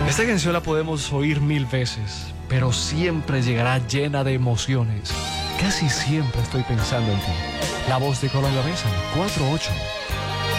Esta canción la podemos oír 1000 veces, pero siempre llegará llena de emociones. Casi siempre estoy pensando en ti. La voz de Colombia Besa,